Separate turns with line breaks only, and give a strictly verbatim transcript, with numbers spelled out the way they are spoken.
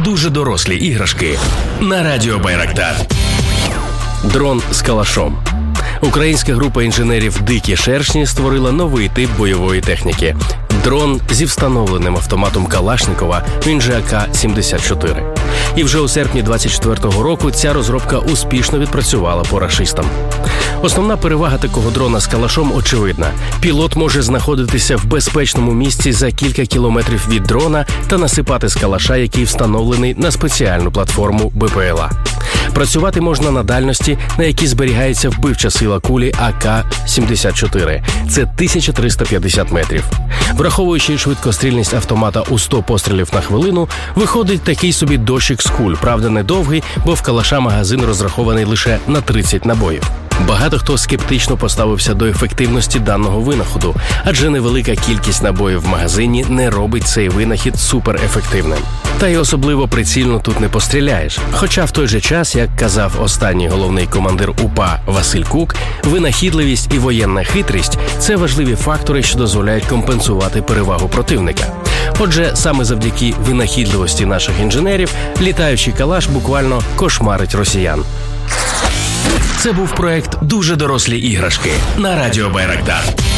дуже дорослі іграшки на радіо Байрактар. Дрон з калашом. Українська група інженерів «Дикі шершні» створила новий тип бойової техніки – дрон зі встановленим автоматом Калашникова, він же А К сімдесят чотири. І вже у серпні двадцять четвертого року ця розробка успішно відпрацювала по рашистам. Основна перевага такого дрона з калашом очевидна. Пілот може знаходитися в безпечному місці за кілька кілометрів від дрона та насипати з калаша, який встановлений на спеціальну платформу Б П Л А. Працювати можна на дальності, на якій зберігається вбивча сила кулі А К сімдесят чотири. Це тисяча триста п'ятдесят метрів. Враховуючи швидкострільність автомата у сто пострілів на хвилину, виходить такий собі дощик з куль. Правда, недовгий, бо в калаша магазин розрахований лише на тридцять набоїв. Багато хто скептично поставився до ефективності даного винаходу, адже невелика кількість набоїв в магазині не робить цей винахід суперефективним. Та й особливо прицільно тут не постріляєш. Хоча в той же час, як казав останній головний командир У П А Василь Кук, винахідливість і воєнна хитрість – це важливі фактори, що дозволяють компенсувати перевагу противника. Отже, саме завдяки винахідливості наших інженерів літаючий калаш буквально кошмарить росіян. Це був проект «Дуже дорослі іграшки» на радіо Байрактар.